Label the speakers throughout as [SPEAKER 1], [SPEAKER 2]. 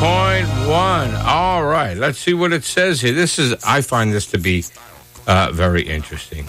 [SPEAKER 1] All right, let's see what it says here. I find this to be very interesting.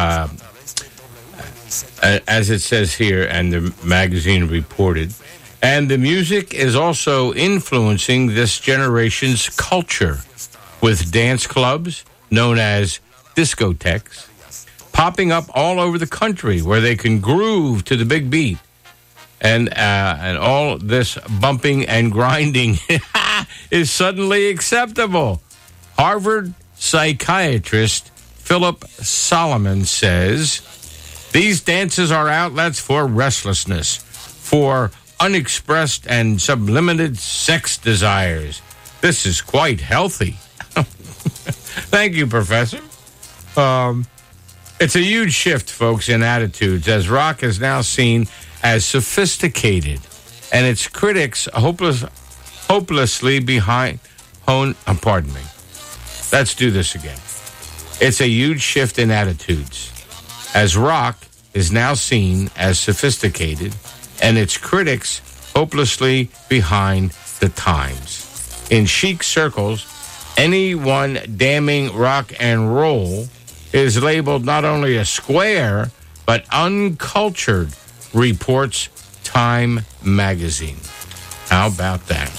[SPEAKER 1] As it says here, and the magazine reported, and the music is also influencing this generation's culture, with dance clubs known as discotheques popping up all over the country where they can groove to the big beat. And all this bumping and grinding is suddenly acceptable. Harvard psychiatrist Philip Solomon says, these dances are outlets for restlessness, for unexpressed and sublimated sex desires. This is quite healthy. Thank you, Professor. It's a huge shift, folks, in attitudes, as rock is now seen as sophisticated, and its critics hopelessly behind. Pardon me. Let's do this again. It's a huge shift in attitudes, as rock is now seen as sophisticated, and its critics hopelessly behind the times. In chic circles, anyone damning rock and roll is labeled not only a square, but uncultured, reports Time magazine. How about that?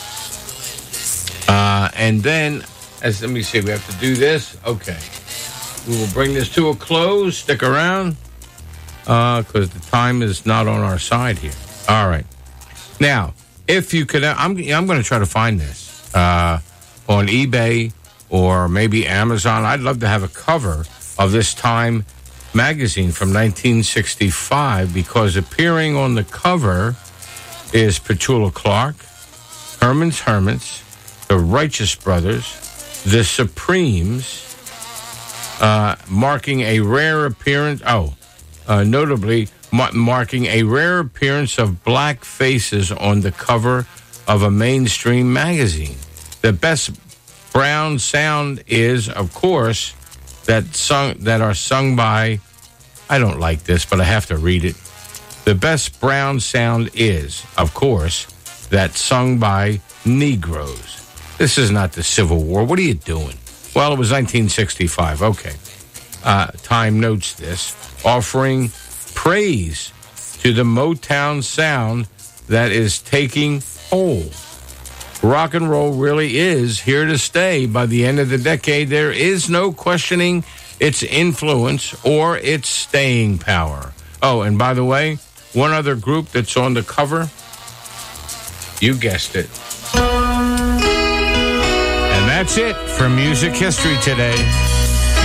[SPEAKER 1] And then, let me see, we have to do this. Okay. We will bring this to a close. Stick around, because the time is not on our side here. All right. Now, if you could, I'm going to try to find this on eBay or maybe Amazon. I'd love to have a cover of this Time magazine from 1965, because appearing on the cover is Petula Clark, Herman's Hermits, the Righteous Brothers, the Supremes, marking a rare appearance. Notably marking a rare appearance of black faces on the cover of a mainstream magazine. The best brown sound is, of course, that are sung by, I don't like this, but I have to read it. The best brown sound is, of course, that sung by Negroes. This is not the Civil War. What are you doing? Well, it was 1965. Okay. Time notes this, offering praise to the Motown sound that is taking hold. Rock and roll really is here to stay. By the end of the decade, there is no questioning its influence or its staying power. Oh, and by the way, one other group that's on the cover, you guessed it. And that's it for Music History today.